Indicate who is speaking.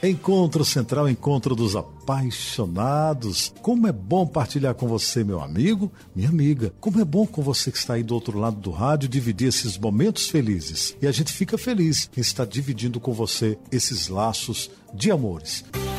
Speaker 1: Encontro Central, encontro dos apaixonados. Como é bom partilhar com você, meu amigo, minha amiga. Como é bom com você que está aí do outro lado do rádio dividir esses momentos felizes. E a gente fica feliz em estar dividindo com você esses laços de amores.